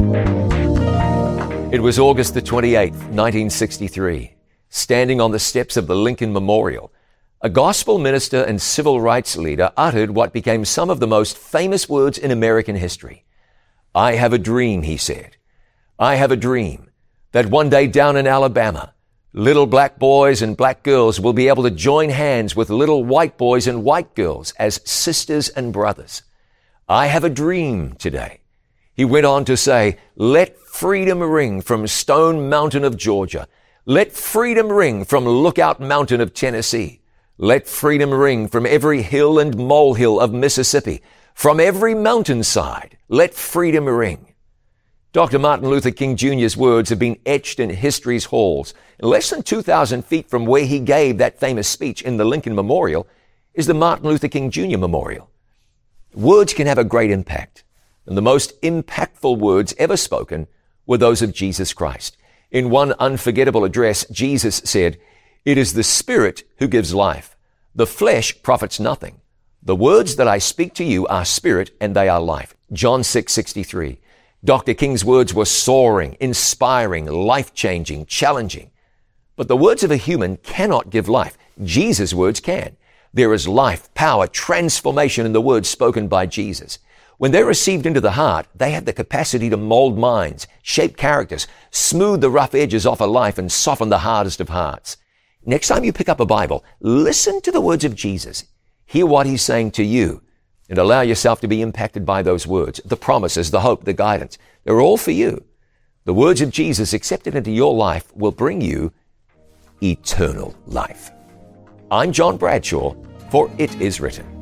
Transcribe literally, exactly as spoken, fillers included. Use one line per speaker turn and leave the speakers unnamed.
It was August the twenty-eighth, nineteen sixty-three. Standing on the steps of the Lincoln Memorial, a gospel minister and civil rights leader uttered what became some of the most famous words in American history. "I have a dream," he said. "I have a dream that one day down in Alabama, little black boys and black girls will be able to join hands with little white boys and white girls as sisters and brothers. I have a dream today." He went on to say, "Let freedom ring from Stone Mountain of Georgia. Let freedom ring from Lookout Mountain of Tennessee. Let freedom ring from every hill and molehill of Mississippi. From every mountainside, let freedom ring." Doctor Martin Luther King Junior's words have been etched in history's halls. Less than two thousand feet from where he gave that famous speech in the Lincoln Memorial is the Martin Luther King Junior Memorial. Words can have a great impact, and the most impactful words ever spoken were those of Jesus Christ. In one unforgettable address, Jesus said, "It is the Spirit who gives life. The flesh profits nothing. The words that I speak to you are spirit and they are life." John six sixty-three. Doctor King's words were soaring, inspiring, life-changing, challenging. But the words of a human cannot give life. Jesus' words can. There is life, power, transformation in the words spoken by Jesus. When they're received into the heart, they have the capacity to mold minds, shape characters, smooth the rough edges off a life, and soften the hardest of hearts. Next time you pick up a Bible, listen to the words of Jesus. Hear what he's saying to you, and allow yourself to be impacted by those words. The promises, the hope, the guidance, they're all for you. The words of Jesus accepted into your life will bring you eternal life. I'm John Bradshaw for It Is Written.